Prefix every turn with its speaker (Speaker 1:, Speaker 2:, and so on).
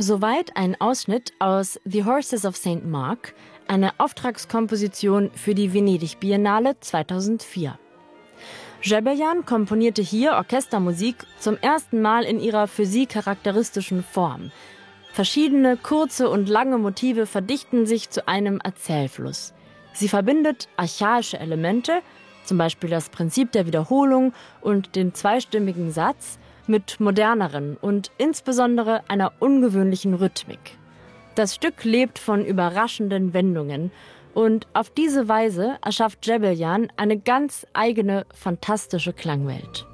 Speaker 1: Soweit ein Ausschnitt aus The Horses of St. Mark, eine Auftragskomposition für die Venedig-Biennale 2004. Gebbeljan komponierte hier Orchestermusik zum ersten Mal in ihrer für sie charakteristischen Form. Verschiedene kurze und lange Motive verdichten sich zu einem Erzählfluss. Sie verbindet archaische Elemente, zum Beispiel das Prinzip der Wiederholung und den zweistimmigen Satz, mit moderneren und insbesondere einer ungewöhnlichen Rhythmik. Das Stück lebt von überraschenden Wendungen und auf diese Weise erschafft Gebbeljan eine ganz eigene, fantastische Klangwelt.